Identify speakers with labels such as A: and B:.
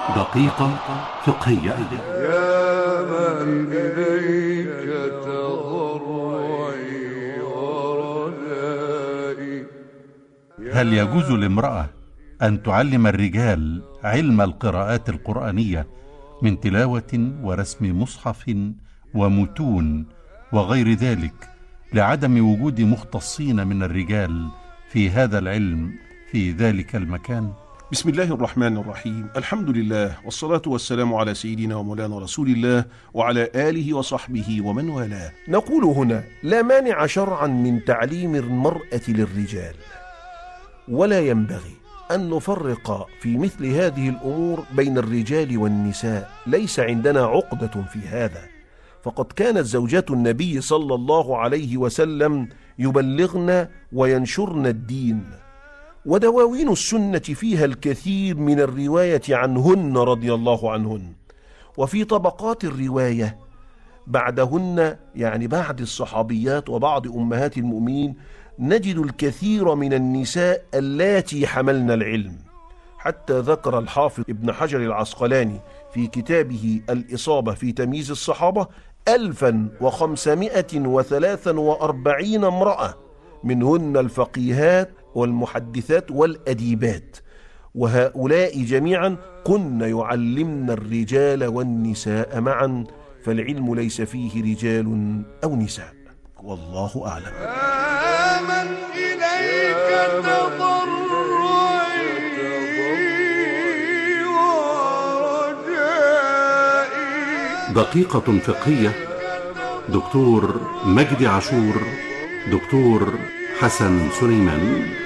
A: دقيقة فقهية.
B: يا من إليك تضرعي ورجائي.
C: هل يجوز لامرأة أن تعلم الرجال علم القراءات القرآنية من تلاوة ورسم مصحف ومتون وغير ذلك لعدم وجود مختصين من الرجال في هذا العلم في ذلك المكان؟
D: بسم الله الرحمن الرحيم. الحمد لله والصلاة والسلام على سيدنا ومولانا رسول الله وعلى آله وصحبه ومن والاه.
E: نقول هنا: لا مانع شرعا من تعليم المرأة للرجال، ولا ينبغي أن نفرق في مثل هذه الأمور بين الرجال والنساء. ليس عندنا عقدة في هذا، فقد كانت زوجات النبي صلى الله عليه وسلم يبلغن وينشرن الدين، ودواوين السنة فيها الكثير من الرواية عنهن رضي الله عنهن. وفي طبقات الرواية بعدهن، يعني بعد الصحابيات وبعض أمهات المؤمنين، نجد الكثير من النساء اللاتي حملن العلم، حتى ذكر الحافظ ابن حجر العسقلاني في كتابه الإصابة في تمييز الصحابة 1543 امرأة، منهن الفقيهات والمحدثات والأديبات، وهؤلاء جميعا كن يعلمن الرجال والنساء معا، فالعلم ليس فيه رجال أو نساء، والله أعلم.
B: من إليك تضرعي ورجائي.
A: دقيقة فقهية. دكتور مجدي عاشور، دكتور حسن سليمان.